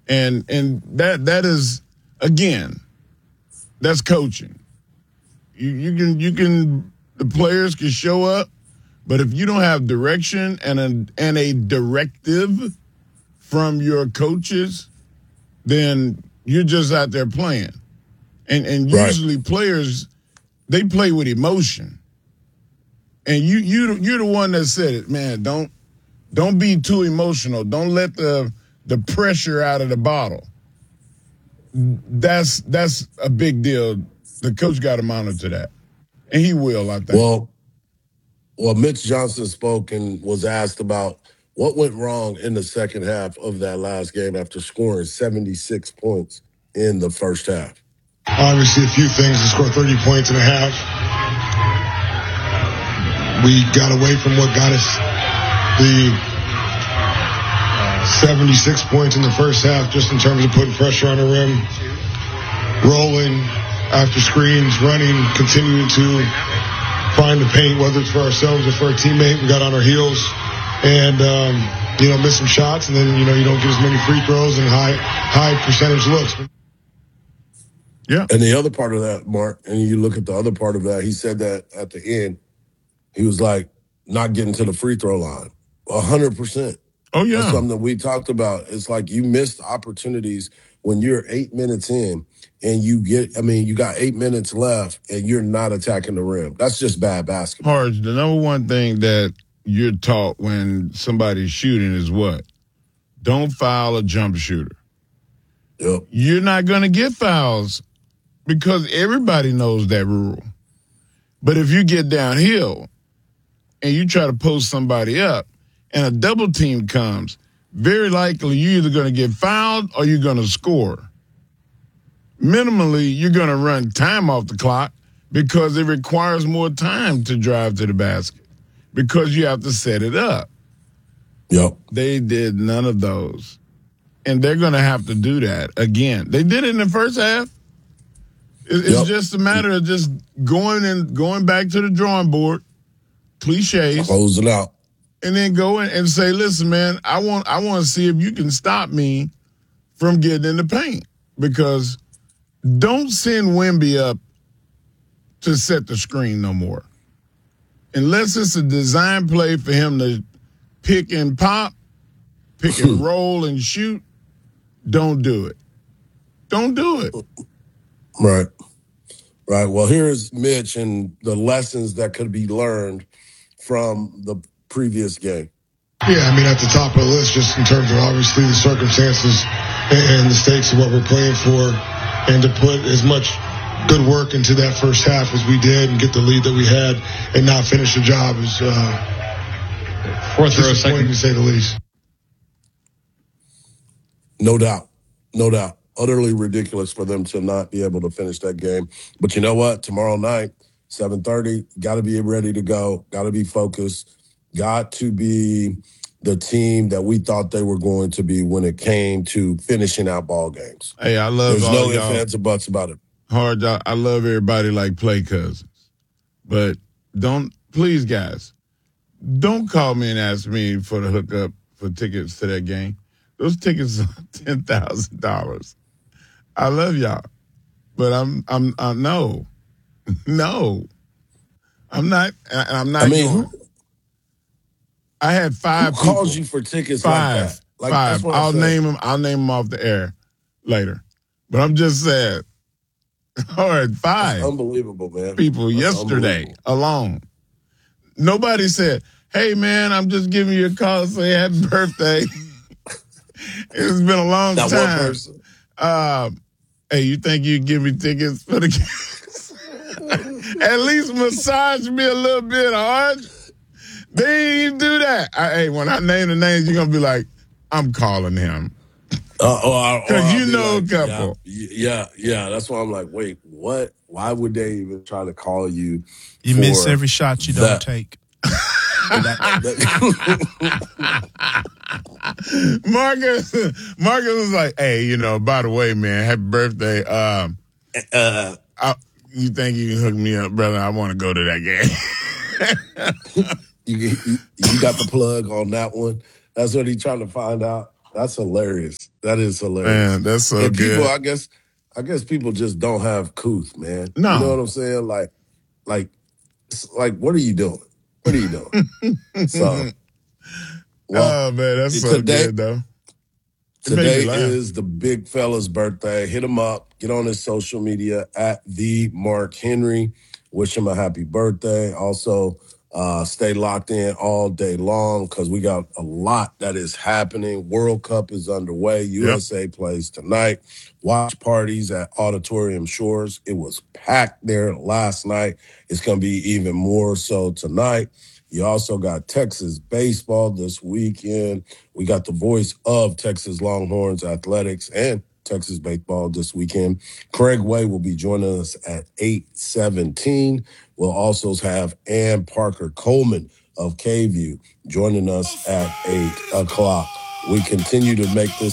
And that is, again, that's coaching. You can the players can show up, but if you don't have direction and a directive from your coaches, then you're just out there playing. And usually players, they play with emotion. And you're the one that said it, man. Don't be too emotional. Don't let the pressure out of the bottle. That's a big deal. The coach got to monitor that, and he will, I think. Well, Mitch Johnson spoke and was asked about what went wrong in the second half of that last game after scoring 76 points in the first half. Obviously, a few things to score 30 points in a half. We got away from what got us the 76 points in the first half, just in terms of putting pressure on the rim, rolling after screens, running, continuing to find the paint, whether it's for ourselves or for a teammate. We got on our heels and, miss some shots, and then, you don't get as many free throws and high percentage looks. Yeah. And the other part of that, Mark, and you look at the other part of that, he said that at the end, he was like, not getting to the free throw line. 100%. Oh, yeah. That's something that we talked about. It's like you missed opportunities when you're 8 minutes in and you got 8 minutes left and you're not attacking the rim. That's just bad basketball. Harge, the number one thing that you're taught when somebody's shooting is what? Don't foul a jump shooter. Yep. You're not going to get fouls because everybody knows that rule. But if you get downhill and you try to post somebody up and a double team comes, very likely you're either going to get fouled or you're going to score. Minimally, you're going to run time off the clock because it requires more time to drive to the basket because you have to set it up. Yep. They did none of those. And they're going to have to do that again. They did it in the first half. It's just a matter of just going back to the drawing board, cliches. Close it out. And then go in and say, listen, man, I want to see if you can stop me from getting in the paint. Because don't send Wemby up to set the screen no more. Unless it's a design play for him to pick and pop, pick and roll and shoot, don't do it. Don't do it. Right. Well, here's Mitch and the lessons that could be learned from the previous game. Yeah, at the top of the list, just in terms of obviously the circumstances and the stakes of what we're playing for, and to put as much good work into that first half as we did and get the lead that we had and not finish the job is disappointing to say the least. No doubt. Utterly ridiculous for them to not be able to finish that game. But you know what? Tomorrow night, 7:30, got to be ready to go. Got to be focused. Got to be the team that we thought they were going to be when it came to finishing out ball games. Hey, I love There's all no y'all. ifs, ands, or buts about it. Hard, I love everybody like play cousins. But please, guys, don't call me and ask me for the hookup for tickets to that game. Those tickets are $10,000. I love y'all, but I'm no, I'm not. I had 5 Who calls people. you for tickets 5, like that? 5. I'll name them. I'll name them off the air later. But I'm just saying. All right, 5. That's unbelievable, man. People yesterday alone. Nobody said, "Hey, man, I'm just giving you a call to say happy birthday." It's been a long time. That one person. Hey, you think you give me tickets for the game? At least massage me a little bit, Hard. They ain't do that. Hey, when I name the names, you're going to be like, I'm calling him. Because you know a couple. Yeah. That's why I'm like, wait, what? Why would they even try to call you? You miss every shot you don't take. Marcus was like, hey, by the way, man, happy birthday. You think you can hook me up, brother? I want to go to that game. You got the plug on that one. That's what he's trying to find out. That's hilarious. That is hilarious. Man, that's so and people, good. I guess people just don't have couth, man. No. You know what I'm saying? Like, what are you doing? What are you doing? So, well, oh man, that's so good though. Today is the big fella's birthday. Hit him up. Get on his social media at the Mark Henry. Wish him a happy birthday. Also, stay locked in all day long because we got a lot that is happening. World Cup is underway. USA plays tonight. Watch parties at Auditorium Shores. It was packed there last night. It's going to be even more so tonight. You also got Texas baseball this weekend. We got the voice of Texas Longhorns athletics and Texas baseball this weekend. Craig Way will be joining us at 8:17. We'll also have Ann Parker Coleman of KView joining us at 8 o'clock. We continue to make this